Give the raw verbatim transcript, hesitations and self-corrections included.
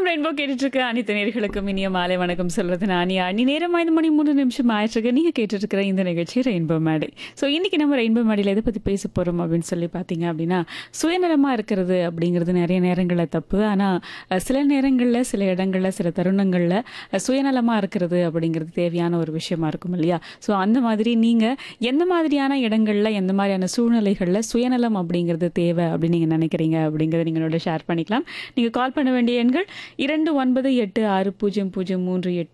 Rainbow கேட்டுட்டு இருக்க அனைத்து நேர்களுக்கும் இனிய மாலை வணக்கம் சொல்றது நான் அணி நேரம் ஐந்து மணி மூணு நிமிஷம் ஆயிட்டு நீங்க கேட்டுட்டு இருக்கிற இந்த நிகழ்ச்சி ரெயின்போ மேடை. ஸோ இன்னைக்கு நம்ம ரெயின்போ மேடையில் எதை பத்தி பேச போறோம் அப்படின்னு சொல்லி பார்த்தீங்க அப்படின்னா, சுயநலமா இருக்கிறது அப்படிங்கிறது நிறைய நேரங்களில் தப்பு. ஆனால் சில நேரங்களில் சில இடங்களில் சில தருணங்களில் சுயநலமா இருக்கிறது அப்படிங்கிறது தேவையான ஒரு விஷயமா இருக்கும் இல்லையா? ஸோ அந்த மாதிரி நீங்க எந்த மாதிரியான இடங்கள்ல எந்த மாதிரியான சூழ்நிலைகளில் சுயநலம் அப்படிங்கிறது தேவை அப்படின்னு நீங்க நினைக்கிறீங்க அப்படிங்கிறத நீங்களோட ஷேர் பண்ணிக்கலாம். நீங்க கால் பண்ண வேண்டிய எண்கள் இரண்டு ஒன்பது எட்டு ஆறு பூஜ்ஜியம் பூஜ்ஜியம் மூன்று எட்டு